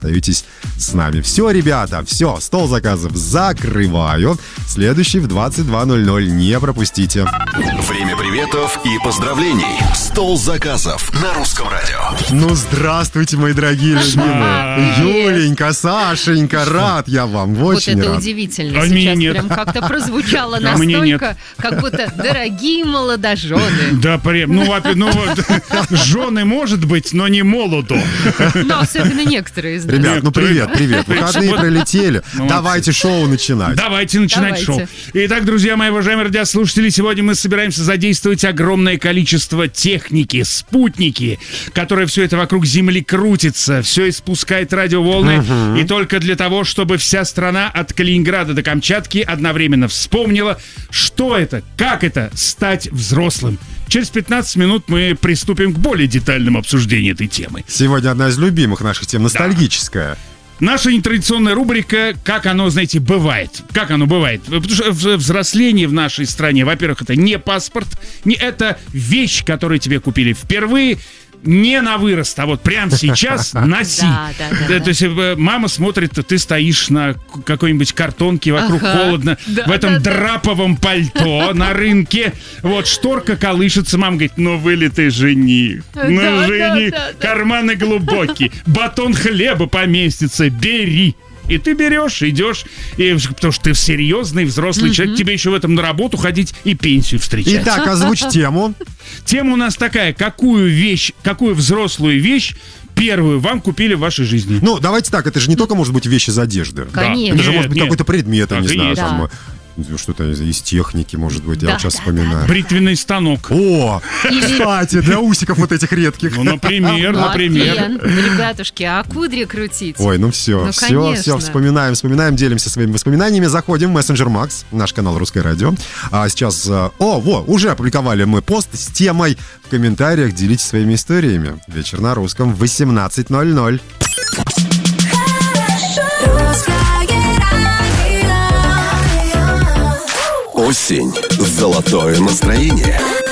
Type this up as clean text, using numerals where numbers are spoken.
Остаетесь с нами. Все, ребята, все, стол заказов закрываю. Следующий в 22:00. Не пропустите. Время приветов и поздравлений. Стол заказов на Русском радио. Ну, здравствуйте, мои дорогие любимые. Юленька, Сашенька, рад я вам, очень вот это рад. удивительно. Сейчас прям как-то прозвучало настолько, как будто дорогие молодожены. Да, жены может быть, но не молоду. Но особенно некоторые из нас. Ребят, ну привет. Выходные пролетели. Давайте шоу начинать. Давайте начинать шоу. Итак, друзья мои, уважаемые радиослушатели, сегодня мы собираемся задействовать огромное количество техники, спутники, которые все это вокруг Земли крутится, все испускает радиоволны, и только для того, чтобы вся страна от Калининграда до Камчатки одновременно вспомнила, что это, как это стать взрослым. Через 15 минут мы приступим к более дальному обсуждению этой темы. Сегодня одна из любимых наших тем, ностальгическая. Наша нетрадиционная рубрика «Как оно, знаете, бывает». Как оно бывает? Потому что взросление в нашей стране, во-первых, это не паспорт, не это вещь, которую тебе купили впервые, не на вырост, а вот прямо сейчас носи. То есть мама смотрит, ты стоишь на какой-нибудь картонке, вокруг холодно, в этом драповом пальто на рынке. Вот шторка колышется, мама говорит, ну вылитый жених, жених, карманы глубокие, батон хлеба поместится, бери. И ты берешь, идешь, потому что ты серьезный взрослый человек, тебе еще в этом на работу ходить и пенсию встречать. Итак, озвучь тему. Тема у нас такая: какую взрослую вещь первую вам купили в вашей жизни? Ну, давайте так, это же не только может быть вещь из одежды. Конечно. Это же может быть какой-то предмет, я не знаю, там, Да. что-то из техники, может быть, я вот сейчас вспоминаю. Бритвенный станок. О, кстати, для усиков вот этих редких. Ну, например. Ребятушки, а кудри крутить? Ой, ну все, вспоминаем, делимся своими воспоминаниями. Заходим в мессенджер Макс, наш канал Русское радио. А сейчас, уже опубликовали мы пост с темой. В комментариях делитесь своими историями. Вечер на русском в 18:00. Осень. Золотое настроение.